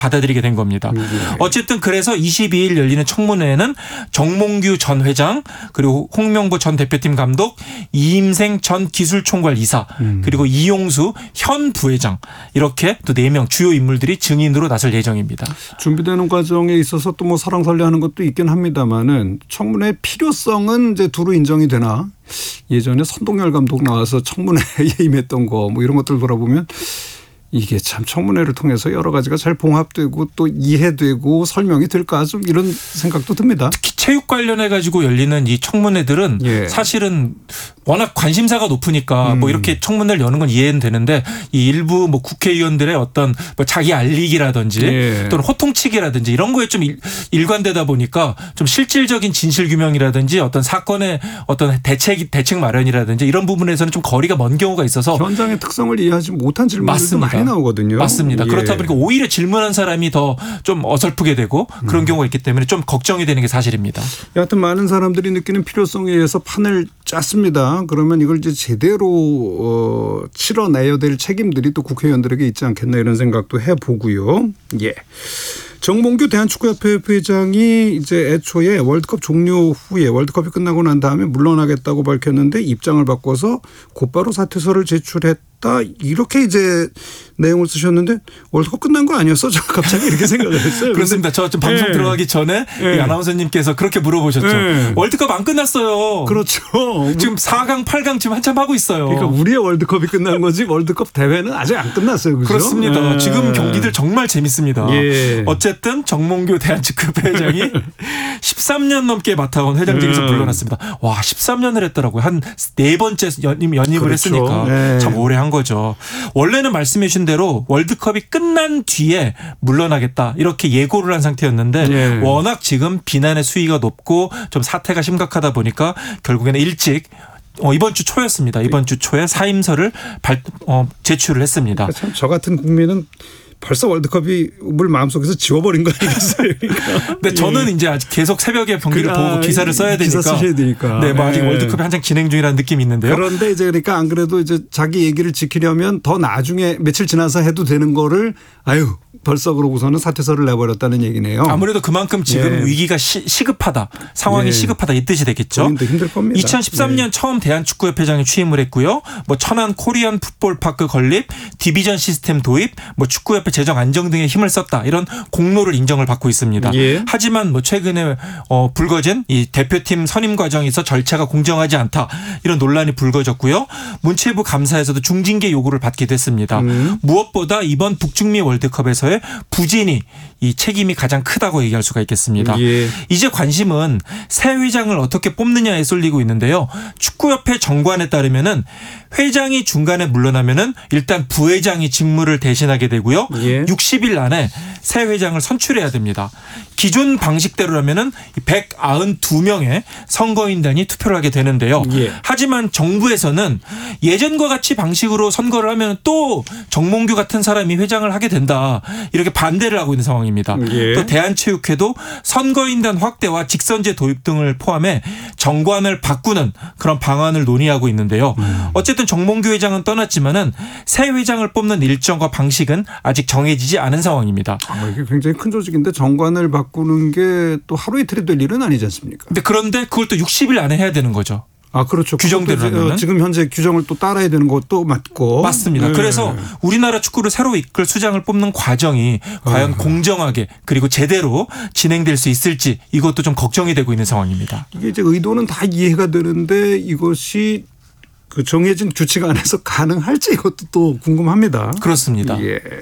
받아들이게 된 겁니다. 어쨌든 그래서 22일 열리는 청문회에는 정몽규 전 회장 그리고 홍명보 전 대표팀 감독 이임생 전 기술총괄 이사 그리고 이용수 현 부회장 이렇게 또 4명 주요 인물들이 증인으로 나설 예정입니다. 준비되는 과정에 있어서 또 뭐 설왕설래하는 것도 있긴 합니다만은 청문회 필요성은 이제 두루 인정이 되나? 예전에 선동열 감독 나와서 청문회에 임했던 거 뭐 이런 것들 돌아보면 이게 참 청문회를 통해서 여러 가지가 잘 봉합되고 또 이해되고 설명이 될까 좀 이런 생각도 듭니다. 특히 체육 관련해 가지고 열리는 이 청문회들은 사실은 워낙 관심사가 높으니까 뭐 이렇게 청문회를 여는 건 이해는 되는데 이 일부 뭐 국회의원들의 어떤 뭐 자기 알리기라든지 또는 호통치기라든지 이런 거에 좀 일관되다 보니까 좀 실질적인 진실 규명이라든지 어떤 사건의 어떤 대책 마련이라든지 이런 부분에서는 좀 거리가 먼 경우가 있어서 현장의 특성을 이해하지 못한 질문들도 많이 나오거든요. 맞습니다. 그렇다 보니까 오히려 질문한 사람이 더 좀 어설프게 되고 그런 경우가 있기 때문에 좀 걱정이 되는 게 사실입니다. 여하튼 많은 사람들이 느끼는 필요성에 의해서 판을 짰습니다. 그러면 이걸 이제 제대로 치러내야 될 책임들이 또 국회의원들에게 있지 않겠나 이런 생각도 해보고요. 예. 정몽규 대한축구협회 회장이 이제 애초에 월드컵 종료 후에 월드컵이 끝나고 난 다음에 물러나겠다고 밝혔는데 입장을 바꿔서 곧바로 사퇴서를 제출했다. 이렇게 이제 내용을 쓰셨는데 월드컵 끝난 거 아니었어? 저 갑자기 이렇게 생각을 했어요. 그렇습니다. 저 좀 방송 들어가기 전에 이 아나운서님께서 그렇게 물어보셨죠. 월드컵 안 끝났어요. 그렇죠. 지금 4강, 8강 지금 한참 하고 있어요. 그러니까 우리의 월드컵이 끝난 거지 월드컵 대회는 아직 안 끝났어요. 그렇죠? 그렇습니다. 지금 경기들 정말 재밌습니다. 어쨌든 정몽규 대한축구협회 회장이 13년 넘게 맡아온 회장직에서 물러났습니다. 와 13년을 했더라고요. 한 4번째 연임을 그렇죠. 했으니까 참 오래 한 거죠. 원래는 말씀해 주신 대로 월드컵이 끝난 뒤에 물러나겠다 이렇게 예고를 한 상태였는데 워낙 지금 비난의 수위가 높고 좀 사태가 심각하다 보니까 결국에는 일찍 이번 주 초였습니다. 이번 주 초에 사임서를 제출을 했습니다. 참 저 같은 국민은 벌써 월드컵이 물 마음속에서 지워버린 거 아니겠어요? 그러니까. 근데 저는 이제 아직 계속 새벽에 경기를 보고 기사를 써야 되니까. 기사 쓰셔야 되니까. 네, 뭐 아직 월드컵이 한창 진행 중이라는 느낌이 있는데요. 그런데 이제 그러니까 안 그래도 이제 자기 얘기를 지키려면 더 나중에 며칠 지나서 해도 되는 거를 벌써 그러고서는 사퇴서를 내버렸다는 얘기네요. 아무래도 그만큼 지금 위기가 시급하다. 상황이 시급하다 이 뜻이 되겠죠. 본인도 힘들 겁니다. 2013년 처음 대한축구협회장에 취임을 했고요. 뭐 천안 코리안 풋볼파크 건립, 디비전 시스템 도입, 뭐 축구협회 재정 안정 등에 힘을 썼다. 이런 공로를 인정을 받고 있습니다. 하지만 뭐 최근에 불거진 이 대표팀 선임 과정에서 절차가 공정하지 않다. 이런 논란이 불거졌고요. 문체부 감사에서도 중징계 요구를 받기도 했습니다. 무엇보다 이번 북중미 월드컵에서의 부진이 이 책임이 가장 크다고 얘기할 수가 있겠습니다. 이제 관심은 새 회장을 어떻게 뽑느냐에 쏠리고 있는데요. 축구협회 정관에 따르면은 회장이 중간에 물러나면은 일단 부회장이 직무를 대신하게 되고요. 60일 안에 새 회장을 선출해야 됩니다. 기존 방식대로라면은 192명의 선거인단이 투표를 하게 되는데요. 하지만 정부에서는 예전과 같이 방식으로 선거를 하면 또 정몽규 같은 사람이 회장을 하게 된다. 이렇게 반대를 하고 있는 상황입니다. 또 대한체육회도 선거인단 확대와 직선제 도입 등을 포함해 정관을 바꾸는 그런 방안을 논의하고 있는데요. 어쨌든 정몽규 회장은 떠났지만은 새 회장을 뽑는 일정과 방식은 아직 정해지지 않은 상황입니다. 이게 굉장히 큰 조직인데 정관을 바꾸는 게 또 하루 이틀이 될 일은 아니지 않습니까? 그런데 그걸 또 60일 안에 해야 되는 거죠. 그렇죠. 규정대로 지금 현재 규정을 또 따라야 되는 것도 맞고. 맞습니다. 그래서 우리나라 축구를 새로 이끌 수장을 뽑는 과정이 과연 공정하게 그리고 제대로 진행될 수 있을지 이것도 좀 걱정이 되고 있는 상황입니다. 이게 이제 의도는 다 이해가 되는데 이것이 그 정해진 규칙 안에서 가능할지 이것도 또 궁금합니다. 그렇습니다.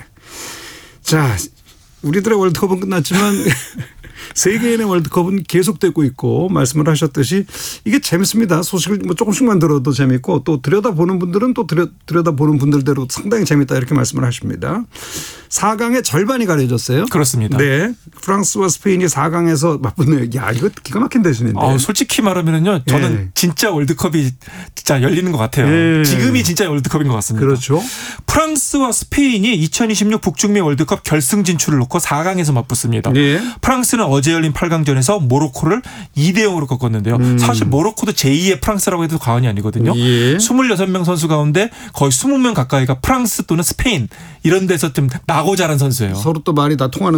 자, 우리들의 월드컵은 끝났지만 세계인의 월드컵은 계속되고 있고 말씀을 하셨듯이 이게 재밌습니다. 소식을 뭐 조금씩만 들어도 재밌고 또 들여다보는 분들은 또 들여다보는 분들대로 상당히 재밌다 이렇게 말씀을 하십니다. 4강의 절반이 가려졌어요. 그렇습니다. 네, 프랑스와 스페인이 4강에서 맞붙네요. 야, 이거 기가 막힌 대진인데. 솔직히 말하면요, 저는 진짜 월드컵이 진짜 열리는 것 같아요. 지금이 진짜 월드컵인 것 같습니다. 그렇죠. 프랑스와 스페인이 2026 북중미 월드컵 결승 진출을 놓고 4강에서 맞붙습니다. 프랑스는 어제 열린 8강전에서 모로코를 2대0으로 꺾었는데요. 사실 모로코도 제2의 프랑스라고 해도 과언이 아니거든요. 26명 선수 가운데 거의 20명 가까이가 프랑스 또는 스페인 이런 데서 좀 마고 잘한 선수예요. 서로 또 말이 다 통하는